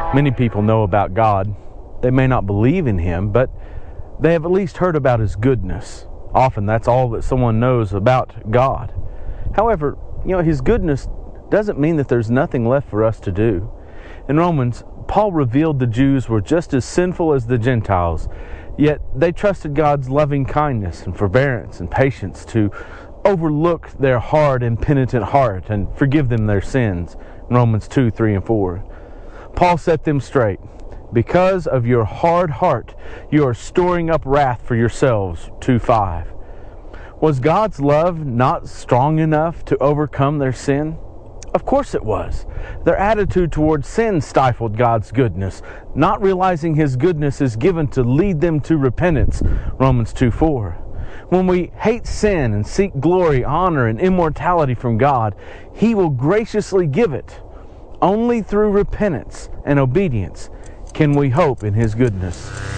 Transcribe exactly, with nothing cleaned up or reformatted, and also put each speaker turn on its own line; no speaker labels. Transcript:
Many people know about God. They may not believe in Him, but they have at least heard about His goodness. Often that's all that someone knows about God. However, you know, His goodness doesn't mean that there's nothing left for us to do. In Romans, Paul revealed the Jews were just as sinful as the Gentiles, yet they trusted God's loving kindness and forbearance and patience to overlook their hard and penitent heart and forgive them their sins. In Romans two, three, and four. Paul set them straight. Because of your hard heart, you are storing up wrath for yourselves. two five. Was God's love not strong enough to overcome their sin? Of course it was. Their attitude towards sin stifled God's goodness, not realizing His goodness is given to lead them to repentance. Romans two four. When we hate sin and seek glory, honor, and immortality from God, He will graciously give it. Only through repentance and obedience can we hope in His goodness.